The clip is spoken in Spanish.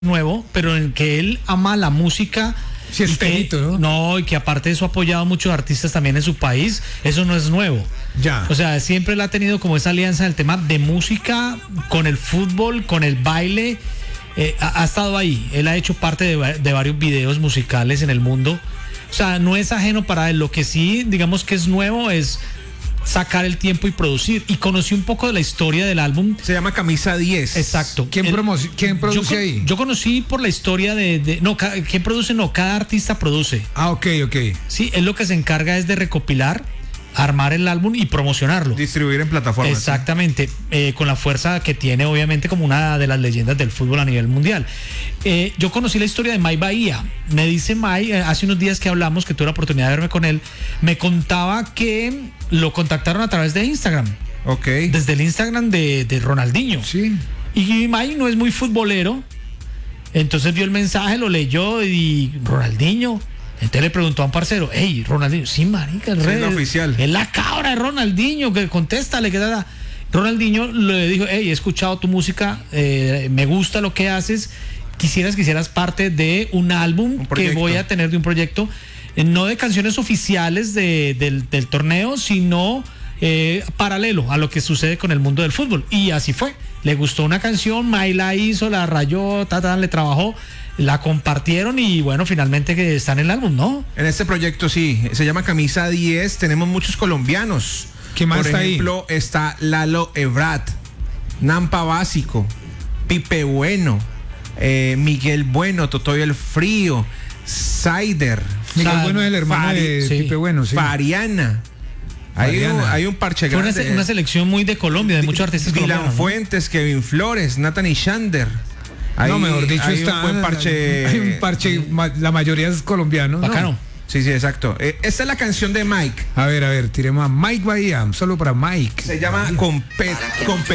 nuevo, pero en que él ama la música. Sí, es perito, ¿no? No, y que aparte de eso ha apoyado a muchos artistas también en su país, eso no es nuevo. Ya. O sea, siempre él ha tenido como esa alianza en el tema de música, con el fútbol, con el baile. Ha estado ahí, él ha hecho parte de varios videos musicales en el mundo. O sea, no es ajeno para él. Lo que sí, digamos que es nuevo es sacar el tiempo y producir. Y conocí un poco de la historia del álbum. Se llama Camisa 10. Exacto. ¿Quién produce ahí? Yo conocí por la historia ¿quién produce? No, cada artista produce. Ah, ok. Sí, él lo que se encarga es de recopilar, armar el álbum y promocionarlo. Distribuir en plataformas. Exactamente, con la fuerza que tiene obviamente como una de las leyendas del fútbol a nivel mundial. Yo conocí la historia de Mike Bahía. Me dice Mike, hace unos días que hablamos, que tuve la oportunidad de verme con él, me contaba que lo contactaron a través de Instagram. Ok. Desde el Instagram de Ronaldinho. Sí. Y Mike no es muy futbolero, entonces vio el mensaje, lo leyó y Ronaldinho. Entonces le preguntó a un parcero, hey, Ronaldinho, sí, marica, el rey, oficial. Es la cabra de Ronaldinho, que contéstale, que da. Ronaldinho le dijo, hey, he escuchado tu música, me gusta lo que haces, quisieras parte de un álbum que voy a tener, de un proyecto, no de canciones oficiales del torneo, sino paralelo a lo que sucede con el mundo del fútbol. Y así fue, le gustó una canción, May la hizo, la rayó, le trabajó, la compartieron y bueno, finalmente que está en el álbum, ¿no? En este proyecto sí, se llama Camisa 10, tenemos muchos colombianos. ¿Qué más está ahí? Por ejemplo, está Lalo Ebrat, Nampa Básico, Pipe Bueno, Miguel Bueno, Totoyo el Frío, Saider, Miguel Bueno es el hermano de Pipe Bueno, sí. Fariana. Hay un parche grande. Fue una selección muy de Colombia, de muchos artistas colombianos. Dylan Fuentes, ¿no? Kevin Flores, Nathan y Shander. No, mejor dicho, está un buen parche. Hay un parche, la mayoría es colombiano. Bacano. ¿No? Sí, exacto. Esta es la canción de Mike. A ver, tiremos a Mike Bahía, solo para Mike. Se llama Compete.